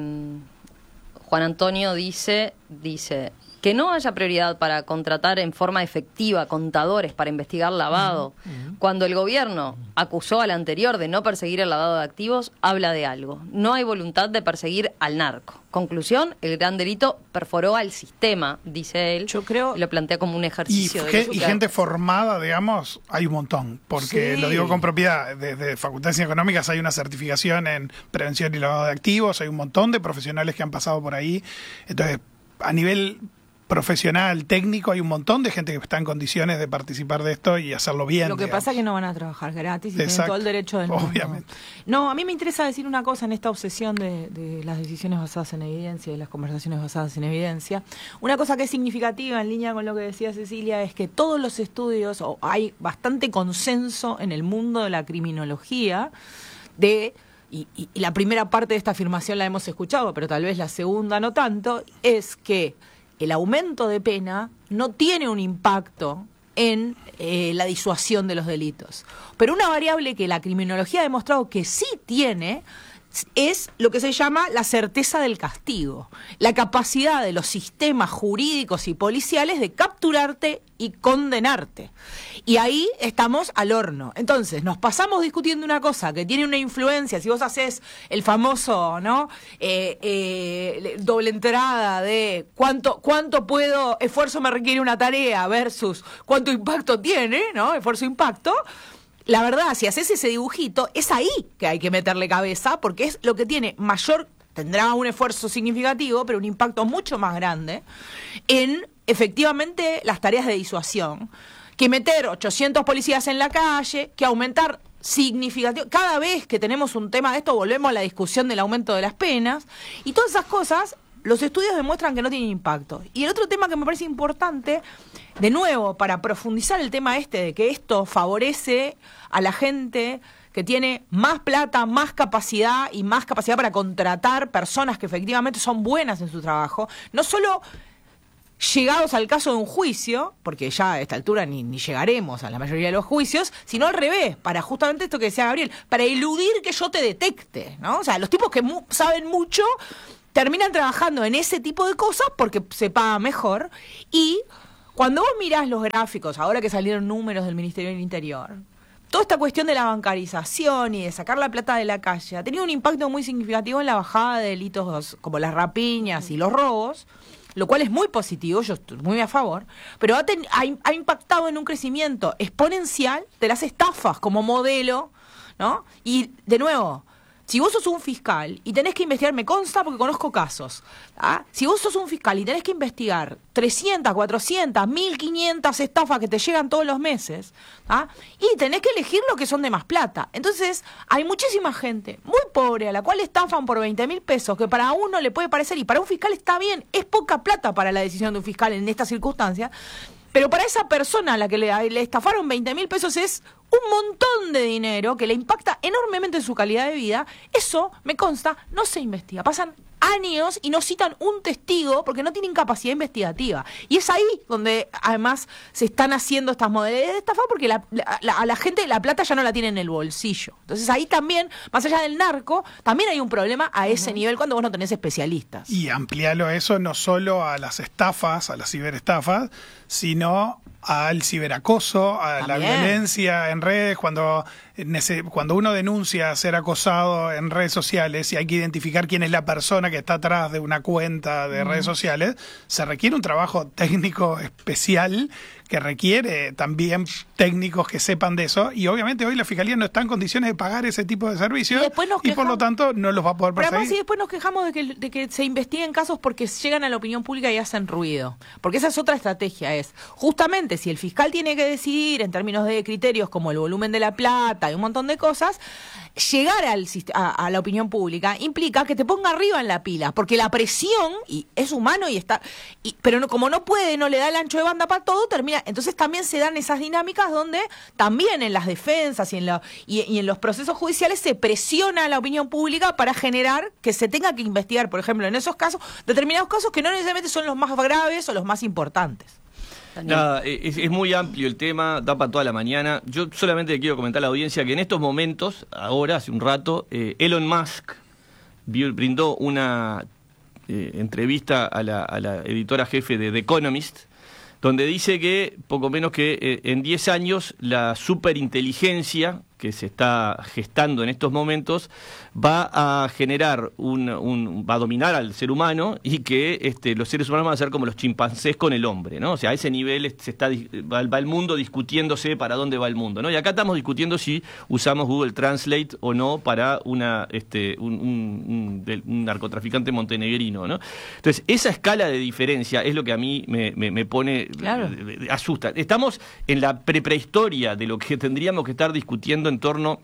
S2: Juan Antonio dice que no haya prioridad para contratar en forma efectiva contadores para investigar lavado. Cuando el gobierno acusó al anterior de no perseguir el lavado de activos, habla de algo. No hay voluntad de perseguir al narco. Conclusión, el gran delito perforó al sistema, dice él.
S14: Yo creo...
S2: Lo plantea como un ejercicio.
S12: Y gente formada, digamos, hay un montón. Porque lo digo con propiedad. Desde Facultades Económicas hay una certificación en prevención y lavado de activos. Hay un montón de profesionales que han pasado por ahí. Entonces, a nivel profesional, técnico, hay un montón de gente que está en condiciones de participar de esto y hacerlo bien.
S14: Lo que pasa es que no van a trabajar gratis y tienen todo el derecho del mundo.
S12: Obviamente.
S14: No, a mí me interesa decir una cosa en esta obsesión de las decisiones basadas en evidencia y las conversaciones basadas en evidencia. Una cosa que es significativa en línea con lo que decía Cecilia es que todos los estudios, o hay bastante consenso en el mundo de la criminología y la primera parte de esta afirmación la hemos escuchado, pero tal vez la segunda no tanto, es que el aumento de pena no tiene un impacto en la disuasión de los delitos. Pero una variable que la criminología ha demostrado que sí tiene es lo que se llama la certeza del castigo, la capacidad de los sistemas jurídicos y policiales de capturarte y condenarte. Y ahí estamos al horno. Entonces, nos pasamos discutiendo una cosa que tiene una influencia. Si vos haces el famoso, ¿no? Doble entrada de cuánto esfuerzo me requiere una tarea versus cuánto impacto tiene, ¿no? Esfuerzo-impacto. La verdad, si haces ese dibujito, es ahí que hay que meterle cabeza, porque es lo que tiene tendrá un esfuerzo significativo, pero un impacto mucho más grande en, efectivamente, las tareas de disuasión, que meter 800 policías en la calle, que aumentar significativo. Cada vez que tenemos un tema de esto, volvemos a la discusión del aumento de las penas, y todas esas cosas, los estudios demuestran que no tienen impacto. Y el otro tema que me parece importante, de nuevo, para profundizar el tema de que esto favorece a la gente que tiene más plata, más capacidad y más capacidad para contratar personas que efectivamente son buenas en su trabajo, no solo llegados al caso de un juicio, porque ya a esta altura ni llegaremos a la mayoría de los juicios, sino al revés, para justamente esto que decía Gabriel, para eludir que yo te detecte, ¿no? O sea, los tipos que saben mucho terminan trabajando en ese tipo de cosas porque se paga mejor. Y cuando vos mirás los gráficos, ahora que salieron números del Ministerio del Interior, toda esta cuestión de la bancarización y de sacar la plata de la calle ha tenido un impacto muy significativo en la bajada de delitos como las rapiñas y los robos, lo cual es muy positivo, yo estoy muy a favor, pero ha impactado en un crecimiento exponencial de las estafas como modelo, ¿no? Y, de nuevo, si vos sos un fiscal y tenés que investigar, me consta porque conozco casos, si vos sos un fiscal y tenés que investigar 300, 400, 1500 estafas que te llegan todos los meses, y tenés que elegir los que son de más plata. Entonces, hay muchísima gente muy pobre a la cual estafan por 20.000 pesos, que para uno le puede parecer, y para un fiscal está bien, es poca plata para la decisión de un fiscal en estas circunstancias, pero para esa persona a la que le estafaron 20.000 pesos es un montón de dinero que le impacta enormemente en su calidad de vida. Eso, me consta, no se investiga. Pasan años y no citan un testigo porque no tienen capacidad investigativa. Y es ahí donde además se están haciendo estas modalidades de estafa porque a la gente la plata ya no la tiene en el bolsillo. Entonces ahí también, más allá del narco, también hay un problema a ese nivel cuando vos no tenés especialistas.
S12: Y ampliarlo eso no solo a las estafas, a las ciberestafas, sino al ciberacoso, a la violencia en redes, cuando uno denuncia ser acosado en redes sociales y hay que identificar quién es la persona que está atrás de una cuenta de redes sociales, se requiere un trabajo técnico especial que requiere también técnicos que sepan de eso, y obviamente hoy la Fiscalía no está en condiciones de pagar ese tipo de servicios y por lo tanto no los va a poder perseguir.
S14: Pero además, y después nos quejamos de que se investiguen casos porque llegan a la opinión pública y hacen ruido, porque esa es otra estrategia, es justamente si el fiscal tiene que decidir en términos de criterios como el volumen de la plata, y un montón de cosas, llegar a la opinión pública implica que te ponga arriba en la pila, porque la presión, y es humano pero no, como no puede, no le da el ancho de banda para todo, termina. Entonces también se dan esas dinámicas donde también en las defensas y en los procesos judiciales se presiona a la opinión pública para generar que se tenga que investigar, por ejemplo, en esos casos, determinados casos que no necesariamente son los más graves o los más importantes.
S5: Nada, es muy amplio el tema, da para toda la mañana. Yo solamente quiero comentar a la audiencia que en estos momentos, ahora, hace un rato, Elon Musk brindó una entrevista a la editora jefe de The Economist, donde dice que poco menos que en 10 años la superinteligencia que se está gestando en estos momentos va a generar va a dominar al ser humano, y que los seres humanos van a ser como los chimpancés con el hombre, ¿no? O sea, a ese nivel va el mundo discutiéndose para dónde va el mundo, ¿no? Y acá estamos discutiendo si usamos Google Translate o no para un narcotraficante montenegrino, ¿no? Entonces, esa escala de diferencia es lo que a mí me pone, claro, asusta. Estamos en la prehistoria de lo que tendríamos que estar discutiendo en torno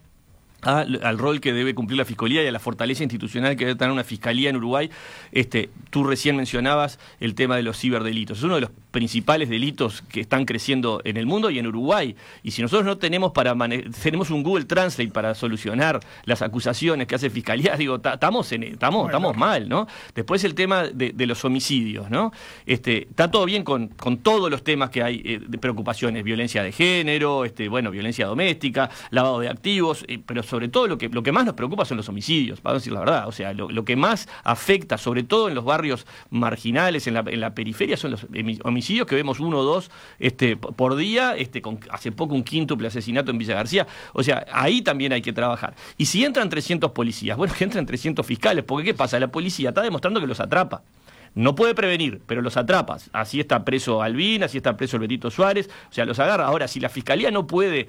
S5: al rol que debe cumplir la Fiscalía y a la fortaleza institucional que debe tener una Fiscalía en Uruguay. Tú recién mencionabas el tema de los ciberdelitos. Es uno de los principales delitos que están creciendo en el mundo y en Uruguay. Y si nosotros no tenemos tenemos un Google Translate para solucionar las acusaciones que hace Fiscalía, digo, estamos mal, ¿no? Después el tema de los homicidios, ¿no? Está todo bien con todos los temas que hay de preocupaciones, violencia de género, violencia doméstica, lavado de activos, pero sobre todo lo que más nos preocupa son los homicidios, para decir la verdad. O sea, lo que más afecta, sobre todo en los barrios marginales, en la periferia, son los homicidios, que vemos 1 o 2 por día, hace poco un quíntuple asesinato en Villa García. O sea, ahí también hay que trabajar. Y si entran 300 policías, bueno, que entran 300 fiscales, porque ¿qué pasa? La policía está demostrando que los atrapa. No puede prevenir, pero los atrapas. Así está preso Albín, así está preso el Betito Suárez, o sea, los agarra. Ahora, si la Fiscalía no puede,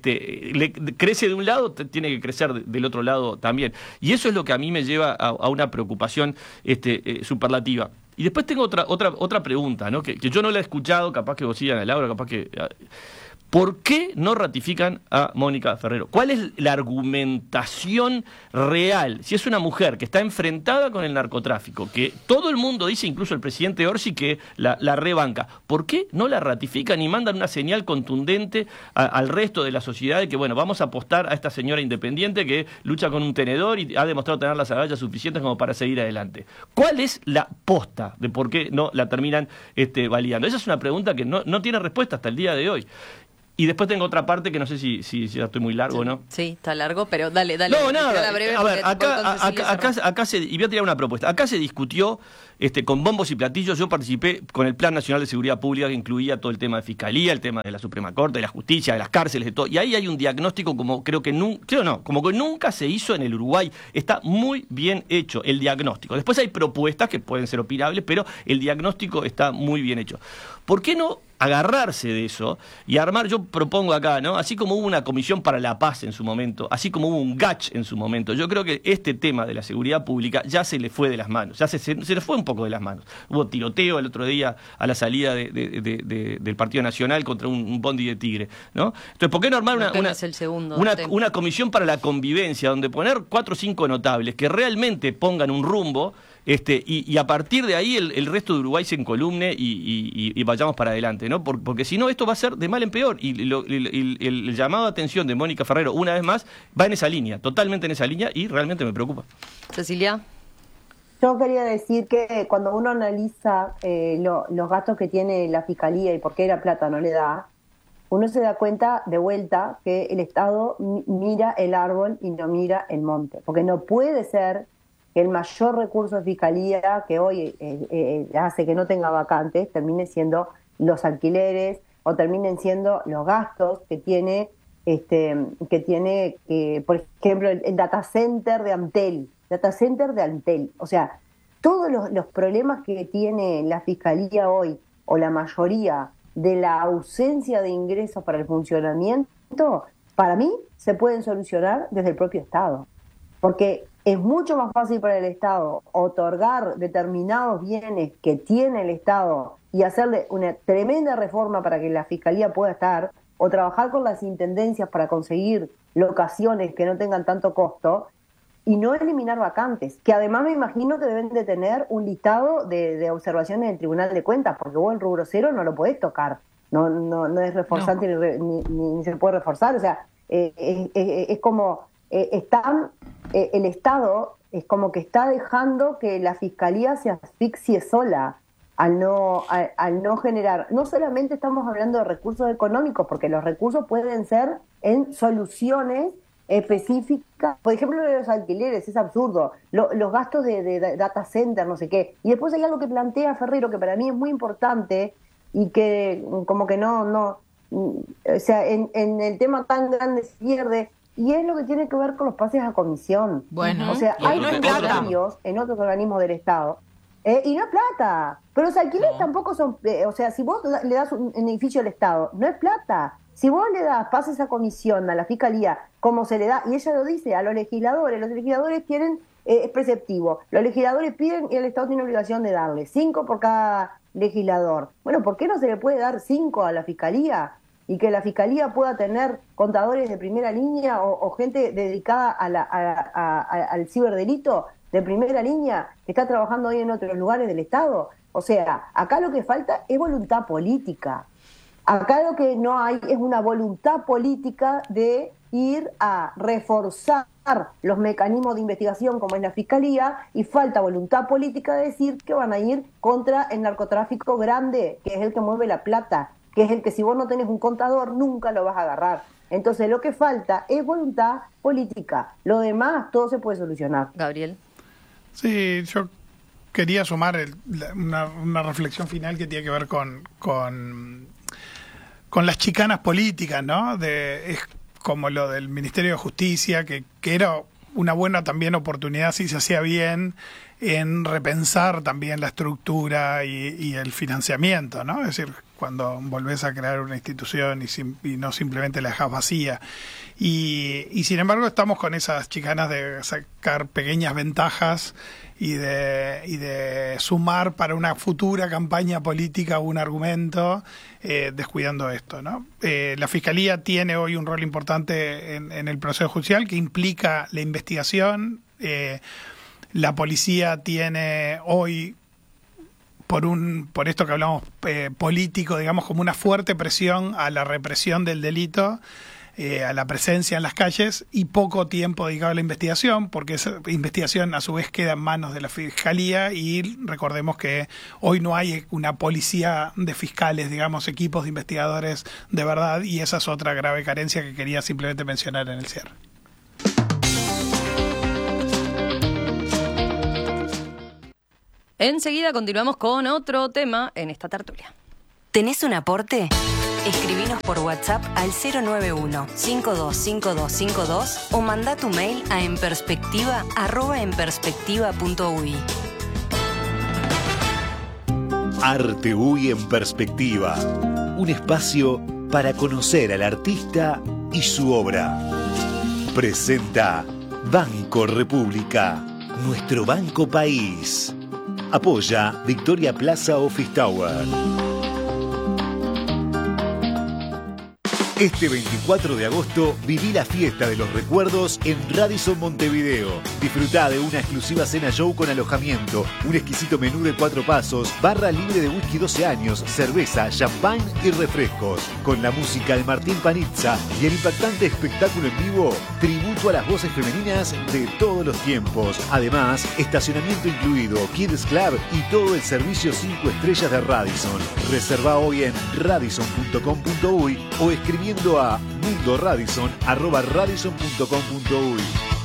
S5: crece de un lado, tiene que crecer del otro lado también. Y eso es lo que a mí me lleva a una preocupación superlativa. Y después tengo otra pregunta, ¿no? Que yo no la he escuchado, capaz que vos sigan a Laura, capaz que... ¿Por qué no ratifican a Mónica Ferrero? ¿Cuál es la argumentación real? Si es una mujer que está enfrentada con el narcotráfico, que todo el mundo dice, incluso el presidente Orsi, que la rebanca, ¿por qué no la ratifican y mandan una señal contundente al resto de la sociedad de que, bueno, vamos a apostar a esta señora independiente que lucha con un tenedor y ha demostrado tener las agallas suficientes como para seguir adelante? ¿Cuál es la posta de por qué no la terminan validando? Esa es una pregunta que no tiene respuesta hasta el día de hoy. Y después tengo otra parte que no sé si ya estoy muy largo o no.
S2: Sí, está largo, pero dale.
S5: No, nada. A ver, acá y voy a tirar una propuesta. Acá se discutió con bombos y platillos. Yo participé con el Plan Nacional de Seguridad Pública, que incluía todo el tema de Fiscalía, el tema de la Suprema Corte, de la Justicia, de las cárceles, de todo. Y ahí hay un diagnóstico como que nunca se hizo en el Uruguay. Está muy bien hecho el diagnóstico. Después hay propuestas que pueden ser opinables, pero el diagnóstico está muy bien hecho. ¿Por qué no agarrarse de eso y armar? Yo propongo acá, ¿no? Así como hubo una Comisión para la Paz en su momento, así como hubo un GACH en su momento, yo creo que este tema de la seguridad pública ya se le fue de las manos, ya se le fue un poco de las manos. Hubo tiroteo el otro día a la salida del Partido Nacional contra un bondi de Tigre, ¿no? Entonces, ¿por qué no armar una comisión para la convivencia, donde poner 4 o 5 notables que realmente pongan un rumbo, y a partir de ahí el resto de Uruguay se encolumne y vayamos para adelante, ¿no? Porque si no, esto va a ser de mal en peor. Y el llamado de atención de Mónica Ferrero, una vez más, va en esa línea, totalmente en esa línea, y realmente me preocupa.
S2: Cecilia.
S13: Yo quería decir que cuando uno analiza los gastos que tiene la Fiscalía y por qué la plata no le da, uno se da cuenta de vuelta que el Estado mira el árbol y no mira el monte. Porque no puede ser que el mayor recurso de Fiscalía que hoy hace que no tenga vacantes termine siendo los alquileres o terminen siendo los gastos que tiene, por ejemplo, el data center de Antel. O sea, todos los problemas que tiene la Fiscalía hoy, o la mayoría de la ausencia de ingresos para el funcionamiento, para mí se pueden solucionar desde el propio Estado. Porque es mucho más fácil para el Estado otorgar determinados bienes que tiene el Estado y hacerle una tremenda reforma para que la Fiscalía pueda estar, o trabajar con las intendencias para conseguir locaciones que no tengan tanto costo y no eliminar vacantes, que además me imagino que deben de tener un listado de observaciones del Tribunal de Cuentas, porque vos el rubro cero no lo podés tocar, no es reforzante ni se puede reforzar, o sea, es como el Estado es como que está dejando que la Fiscalía se asfixie sola al no generar. No solamente estamos hablando de recursos económicos, porque los recursos pueden ser en soluciones específicas. Por ejemplo, los alquileres, es absurdo. Los gastos de data center, no sé qué. Y después hay algo que plantea Ferrero, que para mí es muy importante y que como que no o sea, en el tema tan grande se pierde, y es lo que tiene que ver con los pases a comisión.
S14: Bueno,
S13: o sea, hay convenios en otros organismos del Estado, y no es plata, pero los alquileres tampoco son, o sea, si vos le das un edificio al Estado, no es plata. Si vos le das pases a comisión a la Fiscalía, como se le da, y ella lo dice, a los legisladores tienen, es preceptivo, los legisladores piden y el Estado tiene obligación de darle 5 por cada legislador. Bueno, ¿por qué no se le puede dar 5 a la Fiscalía? Y que la Fiscalía pueda tener contadores de primera línea o gente dedicada al ciberdelito de primera línea que está trabajando hoy en otros lugares del Estado. O sea, acá lo que falta es voluntad política. Acá lo que no hay es una voluntad política de ir a reforzar los mecanismos de investigación como es la Fiscalía, y falta voluntad política de decir que van a ir contra el narcotráfico grande, que es el que mueve la plata, que es el que si vos no tenés un contador nunca lo vas a agarrar. Entonces lo que falta es voluntad política. Lo demás todo se puede solucionar.
S2: Gabriel.
S12: Sí, yo quería sumar una reflexión final que tiene que ver con las chicanas políticas, ¿no? Es como lo del Ministerio de Justicia, que era una buena también oportunidad, si se hacía bien, en repensar también la estructura y el financiamiento, ¿no? Es decir, cuando volvés a crear una institución y no simplemente la dejás vacía. Y sin embargo estamos con esas chicanas de sacar pequeñas ventajas y de sumar para una futura campaña política un argumento, descuidando esto, ¿no? La Fiscalía tiene hoy un rol importante en el proceso judicial que implica la investigación. La policía tiene hoy, por esto que hablamos político, digamos, como una fuerte presión a la represión del delito, a la presencia en las calles, y poco tiempo dedicado a la investigación, porque esa investigación a su vez queda en manos de la Fiscalía, y recordemos que hoy no hay una policía de fiscales, digamos, equipos de investigadores de verdad, y esa es otra grave carencia que quería simplemente mencionar en el cierre.
S2: Enseguida continuamos con otro tema en esta tertulia.
S3: ¿Tenés un aporte? Escribinos por WhatsApp al 091-525252 o mandá tu mail a enperspectiva@enperspectiva.uy.
S7: Arte UI en Perspectiva. Un espacio para conocer al artista y su obra. Presenta Banco República, nuestro banco país. Apoya Victoria Plaza Office Tower. Este 24 de agosto viví la fiesta de los recuerdos en Radisson Montevideo. Disfrutá de una exclusiva cena show con alojamiento, un exquisito menú de 4 pasos, barra libre de whisky 12 años, cerveza, champán y refrescos. Con la música de Martín Panizza y el impactante espectáculo en vivo, tributo a las voces femeninas de todos los tiempos. Además, estacionamiento incluido, Kids Club y todo el servicio 5 estrellas de Radisson. Reserva hoy en radisson.com.uy o escribiendo a mundoradisson@radisson.com.uy.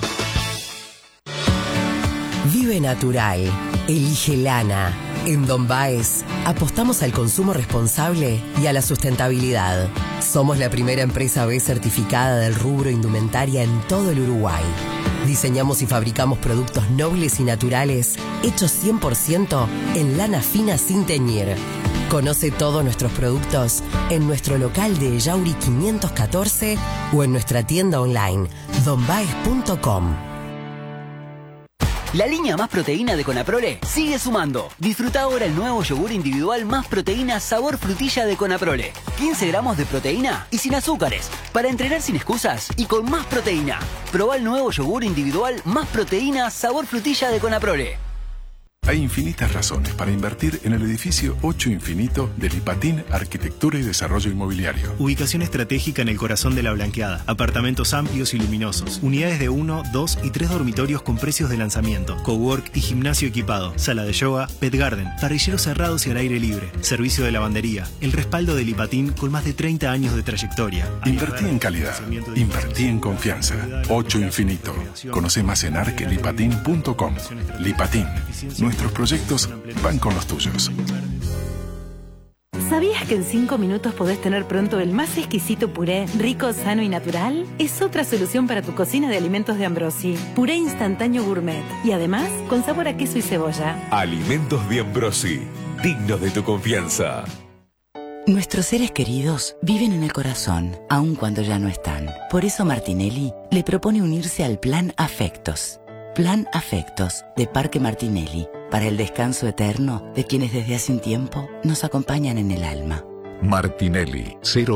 S15: Vive natural. Elige lana. En Don Baez apostamos al consumo responsable y a la sustentabilidad. Somos la primera empresa B certificada del rubro indumentaria en todo el Uruguay. Diseñamos y fabricamos productos nobles y naturales hechos 100% en lana fina sin teñir. Conoce todos nuestros productos en nuestro local de Yauri 514 o en nuestra tienda online donbaez.com.
S16: La línea Más Proteína de Conaprole sigue sumando. Disfruta ahora el nuevo yogur individual Más Proteína sabor frutilla de Conaprole. 15 gramos de proteína y sin azúcares. Para entrenar sin excusas y con más proteína. Probá el nuevo yogur individual Más Proteína sabor frutilla de Conaprole.
S17: Hay infinitas razones para invertir en el edificio 8 Infinito de Lipatín Arquitectura y Desarrollo Inmobiliario.
S18: Ubicación estratégica en el corazón de La Blanqueada. Apartamentos amplios y luminosos. Unidades de 1, 2 y 3 dormitorios con precios de lanzamiento. Cowork y gimnasio equipado. Sala de yoga, pet garden. Parrilleros cerrados y al aire libre. Servicio de lavandería. El respaldo de Lipatín con más de 30 años de trayectoria.
S17: Invertí en calidad. Invertí en confianza. 8 Infinito. Conoce más en arquelipatin.com. Lipatín. Nuestros proyectos van con los tuyos.
S19: ¿Sabías que en 5 minutos podés tener pronto el más exquisito puré, rico, sano y natural? Es otra solución para tu cocina de alimentos de Ambrosi. Puré instantáneo gourmet. Y además, con sabor a queso y cebolla.
S6: Alimentos de Ambrosi. Dignos de tu confianza.
S20: Nuestros seres queridos viven en el corazón, aun cuando ya no están. Por eso Martinelli le propone unirse al Plan Afectos. Plan Afectos de Parque Martinelli, para el descanso eterno de quienes desde hace un tiempo nos acompañan en el alma.
S6: Martinelli,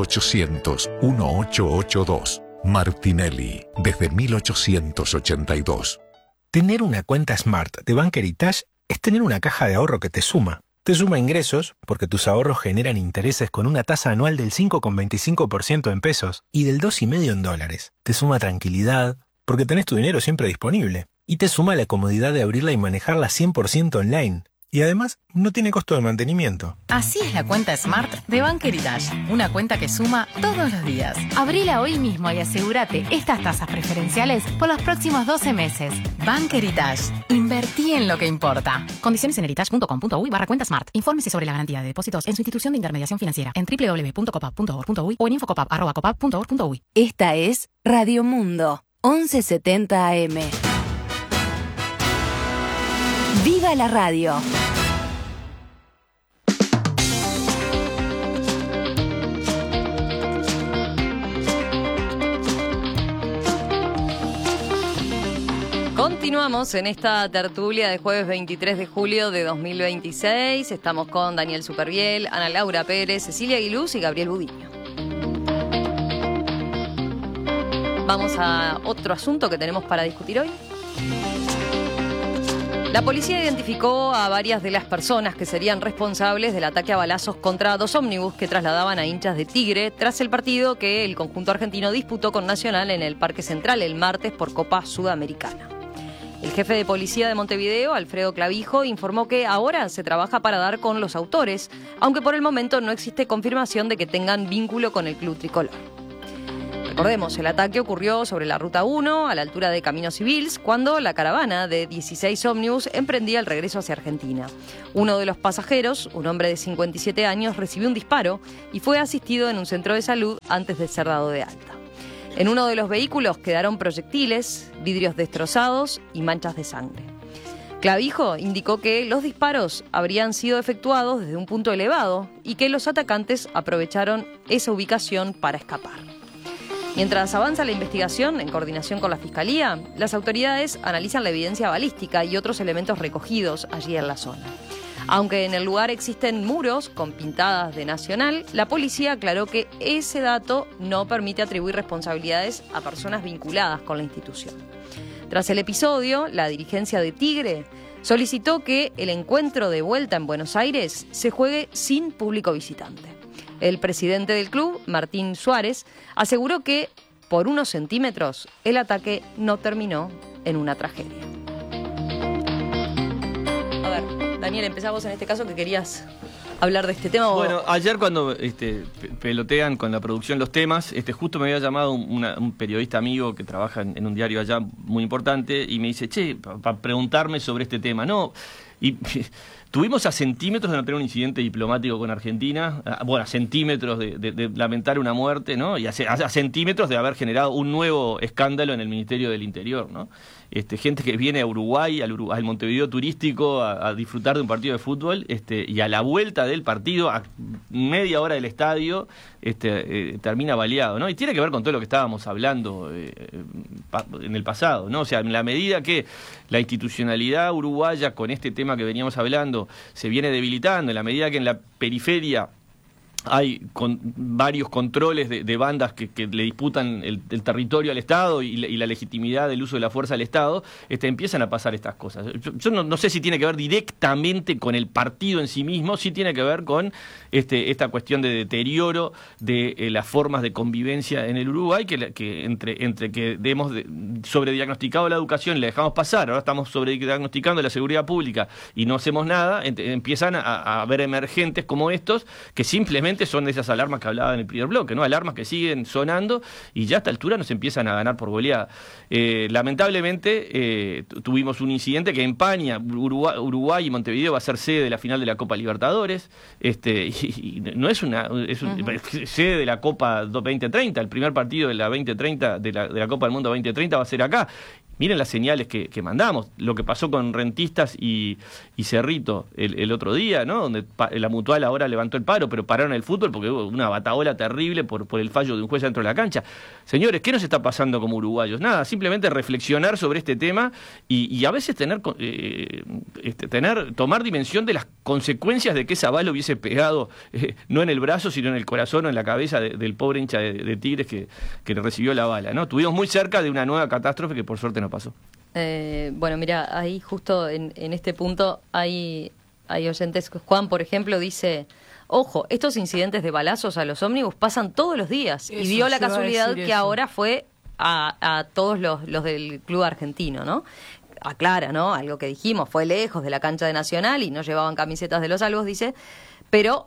S6: 0800-1882. Martinelli, desde 1882.
S21: Tener una cuenta Smart de Bank Heritage es tener una caja de ahorro que te suma. Te suma ingresos, porque tus ahorros generan intereses con una tasa anual del 5,25% en pesos y del 2,5% en dólares. Te suma tranquilidad, porque tenés tu dinero siempre disponible. Y te suma la comodidad de abrirla y manejarla 100% online. Y además, no tiene costo de mantenimiento.
S22: Así es la cuenta Smart de Bank Heritage. Una cuenta que suma todos los días. Abrila hoy mismo y asegúrate estas tasas preferenciales por los próximos 12 meses. Bank Heritage. Invertí en lo que importa. Condiciones en heritage.com.uy/cuenta Smart. Infórmese sobre la garantía de depósitos en su institución de intermediación financiera en www.copap.org.uy o en infocopap@copap.org.uy.
S19: Esta es Radio Mundo, 1170 AM. ¡Viva la radio!
S2: Continuamos en esta tertulia de jueves 23 de julio de 2026. Estamos con Daniel Superviel, Ana Laura Pérez, Cecilia Aguiluz y Gabriel Budiño. Vamos a otro asunto que tenemos para discutir hoy. La policía identificó a varias de las personas que serían responsables del ataque a balazos contra 2 ómnibus que trasladaban a hinchas de Tigre tras el partido que el conjunto argentino disputó con Nacional en el Parque Central el martes por Copa Sudamericana. El jefe de policía de Montevideo, Alfredo Clavijo, informó que ahora se trabaja para dar con los autores, aunque por el momento no existe confirmación de que tengan vínculo con el club tricolor. Recordemos, el ataque ocurrió sobre la Ruta 1, a la altura de Caminos Civils, cuando la caravana de 16 ómnibus emprendía el regreso hacia Argentina. Uno de los pasajeros, un hombre de 57 años, recibió un disparo y fue asistido en un centro de salud antes de ser dado de alta. En uno de los vehículos quedaron proyectiles, vidrios destrozados y manchas de sangre. Clavijo indicó que los disparos habrían sido efectuados desde un punto elevado y que los atacantes aprovecharon esa ubicación para escapar. Mientras avanza la investigación, en coordinación con la Fiscalía, las autoridades analizan la evidencia balística y otros elementos recogidos allí en la zona. Aunque en el lugar existen muros con pintadas de Nacional, la policía aclaró que ese dato no permite atribuir responsabilidades a personas vinculadas con la institución. Tras el episodio, la dirigencia de Tigre solicitó que el encuentro de vuelta en Buenos Aires se juegue sin público visitante. El presidente del club, Martín Suárez, aseguró que, por unos centímetros, el ataque no terminó en una tragedia. A ver, Daniel, empezamos en este caso que querías hablar de este tema.
S5: Bueno, ayer cuando pelotean con la producción los temas, justo me había llamado un periodista amigo que trabaja en un diario allá muy importante y me dice, para preguntarme sobre este tema. No, Y tuvimos a centímetros de no tener un incidente diplomático con Argentina, bueno, a centímetros de lamentar una muerte, ¿no? Y a centímetros de haber generado un nuevo escándalo en el Ministerio del Interior, ¿no? Gente que viene a Uruguay, al Montevideo turístico, a disfrutar de un partido de fútbol, y a la vuelta del partido, a media hora del estadio, termina baleado, ¿no? Y tiene que ver con todo lo que estábamos hablando en el pasado, ¿no? O sea, en la medida que la institucionalidad uruguaya con este tema que veníamos hablando se viene debilitando, en la medida que en la periferia hay varios controles de bandas que le disputan el territorio al Estado y la legitimidad del uso de la fuerza al Estado, empiezan a pasar estas cosas. Yo no sé si tiene que ver directamente con el partido en sí mismo, sí tiene que ver con esta cuestión de deterioro de las formas de convivencia en el Uruguay, que entre que hemos sobrediagnosticado la educación y la dejamos pasar, ahora estamos sobrediagnosticando la seguridad pública y no hacemos nada, empiezan a haber emergentes como estos que simplemente son de esas alarmas que hablaba en el primer bloque, ¿no? Alarmas que siguen sonando y ya a esta altura nos empiezan a ganar por goleada. Lamentablemente tuvimos un incidente que empaña. Uruguay y Montevideo va a ser sede de la final de la Copa Libertadores, y no es sede de la Copa 2030, el primer partido de la 2030 de la Copa del Mundo 2030 va a ser acá. Miren las señales que mandamos, lo que pasó con Rentistas y Cerrito el otro día, ¿no? Donde la Mutual ahora levantó el paro, pero pararon el fútbol porque hubo una batahola terrible por el fallo de un juez dentro de la cancha. Señores, ¿qué nos está pasando como uruguayos? Nada, simplemente reflexionar sobre este tema y a veces tomar dimensión de las consecuencias de que esa bala hubiese pegado, no en el brazo, sino en el corazón o en la cabeza del pobre hincha de Tigres que recibió la bala, ¿no? Estuvimos muy cerca de una nueva catástrofe que por suerte no pasó.
S2: Bueno, mira, ahí justo en este punto hay oyentes. Juan, por ejemplo, dice: ojo, estos incidentes de balazos a los ómnibus pasan todos los días. Y dio la casualidad que ahora fue a todos los del club argentino, ¿no? Aclara, ¿no? Algo que dijimos, fue lejos de la cancha de Nacional y no llevaban camisetas de los Albos, dice, pero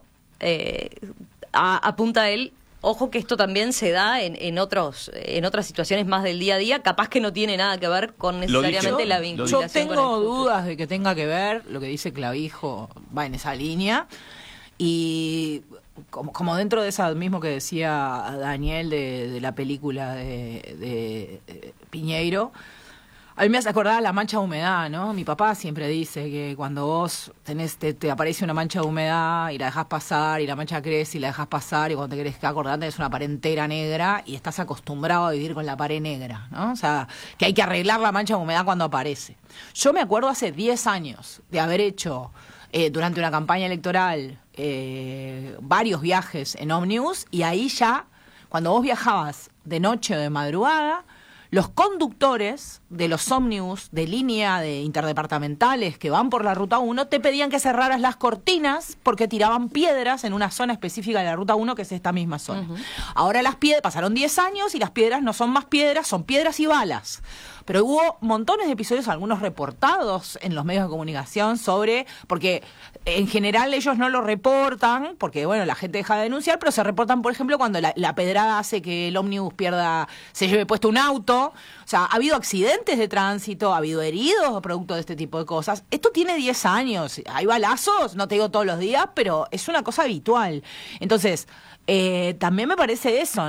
S2: apunta él: ojo que esto también se da en otras situaciones más del día a día, capaz que no tiene nada que ver con necesariamente la vinculación.
S14: Yo tengo dudas de que tenga que ver, lo que dice Clavijo va en esa línea, y como dentro de esa mismo que decía Daniel de la película de Piñeiro, a mí me hace acordar la mancha de humedad, ¿no? Mi papá siempre dice que cuando vos te aparece una mancha de humedad y la dejás pasar y la mancha crece y la dejás pasar y cuando te querés acordar tenés una pared entera negra y estás acostumbrado a vivir con la pared negra, ¿no? O sea, que hay que arreglar la mancha de humedad cuando aparece. Yo me acuerdo hace 10 años de haber hecho durante una campaña electoral varios viajes en ómnibus, y ahí ya, cuando vos viajabas de noche o de madrugada, los conductores de los ómnibus de línea de interdepartamentales que van por la Ruta 1 te pedían que cerraras las cortinas porque tiraban piedras en una zona específica de la Ruta 1, que es esta misma zona. Uh-huh. Ahora las piedras, pasaron 10 años y las piedras no son más piedras, son piedras y balas. Pero hubo montones de episodios, algunos reportados en los medios de comunicación porque en general ellos no lo reportan, porque bueno, la gente deja de denunciar, pero se reportan, por ejemplo, cuando la pedrada hace que el ómnibus se lleve puesto un auto. O sea, ha habido accidentes de tránsito, ha habido heridos producto de este tipo de cosas. Esto tiene 10 años, hay balazos, no te digo todos los días, pero es una cosa habitual. Entonces, también me parece eso,